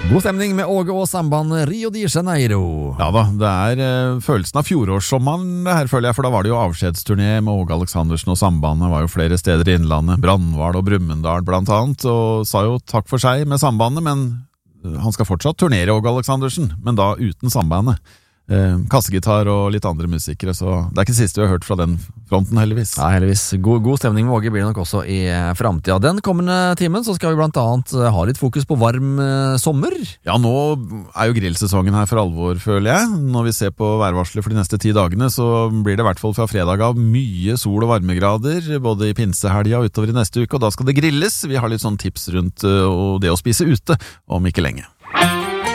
God stemning med Åge og sambandet Rio de Janeiro. Ja da, det følelsen av fjorårssommeren det her, føler jeg, for da var det jo avskjedsturné med Åge Aleksandersen, og sambandet var jo flere steder i innlandet, Brandval og Brumunddal blant annet, og sa jo takk for seg med sambandet, men han skal fortsatt turnere, Åge Aleksandersen, men da uten sambandet. Kassegitar og litt andre musikere, så det ikke siste vi har hørt fra den fronten, heldigvis. Ja, heldigvis. God stemning med Åge blir det nok også i fremtiden. Den kommende timen så skal vi blant annet ha litt fokus på varm sommer. Ja, nå jo grillsesongen her for alvor, føler jeg. Når vi ser på værvarselet for de neste 10 dagene, så blir det i hvert fall fra fredag av mye sol og varmegrader, både i pinsehelga og utover i neste uke, og da skal det grilles. Vi har litt sånn tips rundt det å spise ute om ikke lenge.